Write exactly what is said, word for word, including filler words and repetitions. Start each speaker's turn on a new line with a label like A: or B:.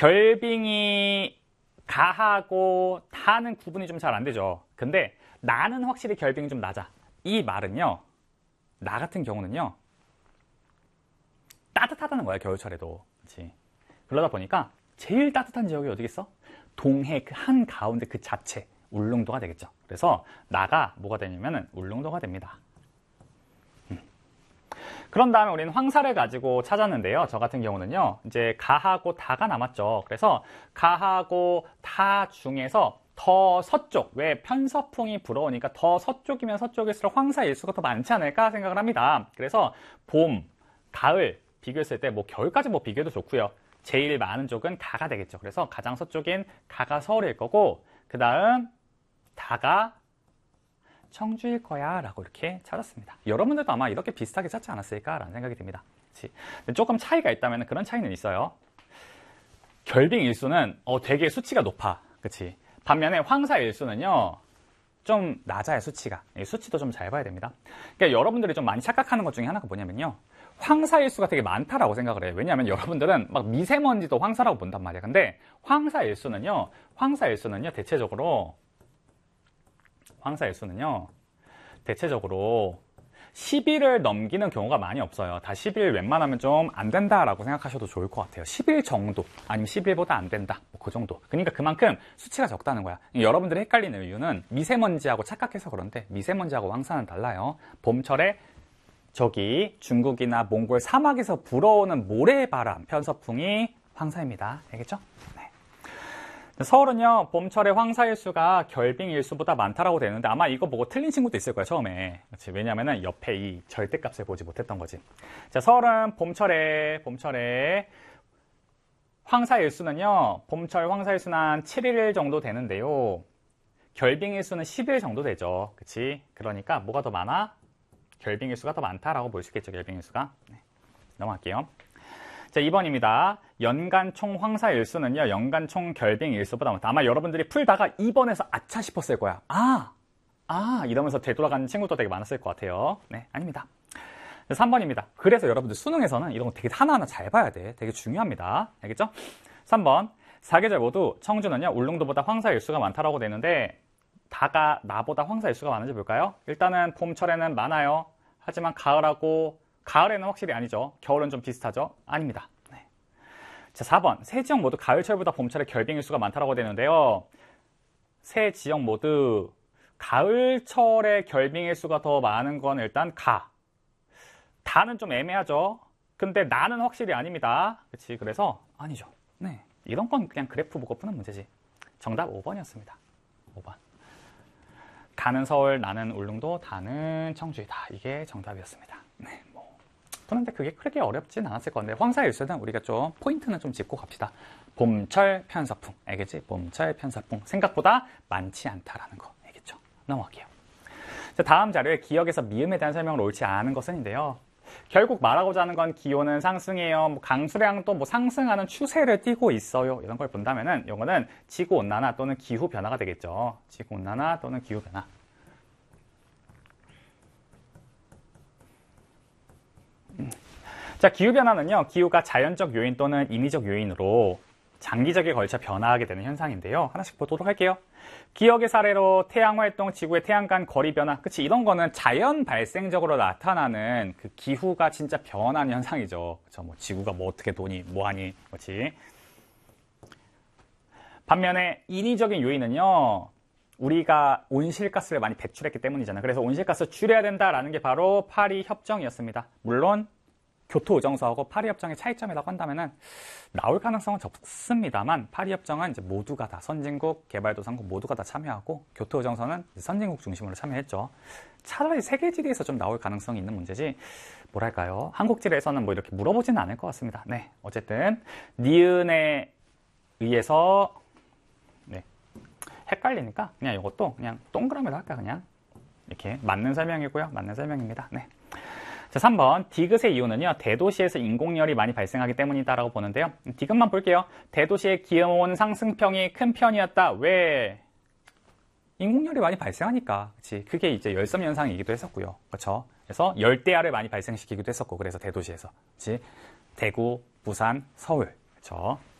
A: 결빙이 가하고 다는 구분이 좀 잘 안 되죠. 근데 나는 확실히 결빙이 좀 낮아. 이 말은요, 나 같은 경우는요, 따뜻하다는 거야, 겨울철에도. 그렇지? 그러다 보니까 제일 따뜻한 지역이 어디겠어? 동해 그 한 가운데 그 자체, 울릉도가 되겠죠. 그래서 나가 뭐가 되냐면은 울릉도가 됩니다. 음. 그런 다음에 우리는 황사를 가지고 찾았는데요. 저 같은 경우는요, 이제 가하고 다가 남았죠. 그래서 가하고 다 중에서 더 서쪽, 왜 편서풍이 불어오니까 더 서쪽이면 서쪽일수록 황사 일수가 더 많지 않을까 생각을 합니다. 그래서 봄, 가을 비교했을 때 뭐 겨울까지 뭐 비교해도 좋고요. 제일 많은 쪽은 가가 되겠죠. 그래서 가장 서쪽인 가가 서울일 거고, 그 다음 다가 청주일 거야 라고 이렇게 찾았습니다. 여러분들도 아마 이렇게 비슷하게 찾지 않았을까 라는 생각이 듭니다. 그치? 근데 조금 차이가 있다면 그런 차이는 있어요. 결빙 일수는 어, 되게 수치가 높아. 그치? 반면에 황사 일수는요, 좀 낮아요, 수치가. 수치도 좀 잘 봐야 됩니다. 그러니까 여러분들이 좀 많이 착각하는 것 중에 하나가 뭐냐면요, 황사 일수가 되게 많다라고 생각을 해요. 왜냐하면 여러분들은 막 미세먼지도 황사라고 본단 말이야. 근데 황사 일수는요, 황사 일수는요, 대체적으로, 황사 일수는요, 대체적으로 십 일을 넘기는 경우가 많이 없어요. 다 십 일 웬만하면 좀 안 된다라고 생각하셔도 좋을 것 같아요. 십 일 정도, 아니면 십 일보다 안 된다, 뭐 그 정도. 그러니까 그만큼 수치가 적다는 거야. 여러분들이 헷갈리는 이유는 미세먼지하고 착각해서 그런데, 미세먼지하고 황사는 달라요. 봄철에 저기 중국이나 몽골 사막에서 불어오는 모래바람, 편서풍이 황사입니다. 알겠죠? 네. 서울은요, 봄철에 황사일수가 결빙일수보다 많다라고 되는데, 아마 이거 보고 틀린 친구도 있을 거야, 처음에. 그렇지? 왜냐면은 옆에 이 절대값을 보지 못했던 거지. 자, 서울은 봄철에, 봄철에 황사일수는요, 봄철 황사일수는 한 칠 일 정도 되는데요. 결빙일수는 십 일 정도 되죠. 그치? 그러니까 뭐가 더 많아? 결빙일수가 더 많다라고 볼 수 있겠죠, 결빙일수가. 네. 넘어갈게요. 자, 이 번입니다. 연간 총 황사일수는요, 연간 총 결빙일수보다 많다. 아마 여러분들이 풀다가 이 번에서 아차 싶었을 거야. 아, 아, 이러면서 되돌아가는 친구도 되게 많았을 것 같아요. 네, 아닙니다. 삼 번입니다. 그래서 여러분들 수능에서는 이런 거 되게 하나하나 잘 봐야 돼. 되게 중요합니다. 알겠죠? 삼 번. 사계절 모두 청주는요, 울릉도보다 황사일수가 많다라고 되는데, 다가 나보다 황사일수가 많은지 볼까요? 일단은 봄철에는 많아요. 하지만 가을하고, 가을에는 확실히 아니죠. 겨울은 좀 비슷하죠? 아닙니다. 네. 자, 사 번. 세 지역 모두 가을철보다 봄철에 결빙일수가 많다라고 되는데요. 세 지역 모두 가을철에 결빙일수가 더 많은 건 일단 가. 다는 좀 애매하죠. 근데 나는 확실히 아닙니다. 그렇지? 그래서 아니죠. 네. 이런 건 그냥 그래프 보고 푸는 문제지. 정답 오 번이었습니다. 오 번. 가는 서울, 나는 울릉도, 다는 청주이다. 이게 정답이었습니다. 네, 뭐 푸는데 그게 그렇게 어렵진 않았을 건데, 황사일수는 우리가 좀 포인트는 좀 짚고 갑시다. 봄철 편서풍, 알겠지? 봄철 편서풍 생각보다 많지 않다라는 거, 알겠죠? 넘어갈게요. 자, 다음 자료에 기역에서 미음에 대한 설명을 옳지 않은 것은인데요. 결국 말하고자 하는 건 기온은 상승해요. 뭐 강수량도 뭐 상승하는 추세를 띠고 있어요. 이런 걸 본다면은 이거는 지구 온난화 또는 기후 변화가 되겠죠. 지구 온난화 또는 기후 변화. 음. 자, 기후 변화는요, 기후가 자연적 요인 또는 인위적 요인으로 장기적에 걸쳐 변화하게 되는 현상인데요. 하나씩 보도록 할게요. 기역의 사례로 태양 활동, 지구의 태양 간 거리 변화. 그치? 이런 거는 자연 발생적으로 나타나는 그 기후가 진짜 변하는 현상이죠. 그쵸? 뭐 지구가 뭐 어떻게 도니, 뭐 하니, 그렇지? 반면에 인위적인 요인은요, 우리가 온실가스를 많이 배출했기 때문이잖아요. 그래서 온실가스 줄여야 된다라는 게 바로 파리 협정이었습니다. 물론 교토의정서하고 파리협정의 차이점이라고 한다면은 나올 가능성은 적습니다만, 파리협정은 이제 모두가 다 선진국, 개발도상국 모두가 다 참여하고, 교토의정서는 선진국 중심으로 참여했죠. 차라리 세계지리에서 좀 나올 가능성이 있는 문제지, 뭐랄까요? 한국지리에서는 뭐 이렇게 물어보지는 않을 것 같습니다. 네, 어쨌든 니은에 의해서 네, 헷갈리니까 그냥 이것도 그냥 동그라미로 할까, 그냥 이렇게 맞는 설명이고요. 맞는 설명입니다. 네. 자, 삼 번. 디귿의 이유는요, 대도시에서 인공열이 많이 발생하기 때문이다라고 보는데요. 디귿만 볼게요. 대도시의 기온 상승평이 큰 편이었다. 왜? 인공열이 많이 발생하니까. 그치? 그게 이제 열섬 현상이기도 했었고요. 그렇죠? 그래서 열대야를 많이 발생시키기도 했었고, 그래서 대도시에서. 그치? 대구, 부산, 서울. 그렇죠?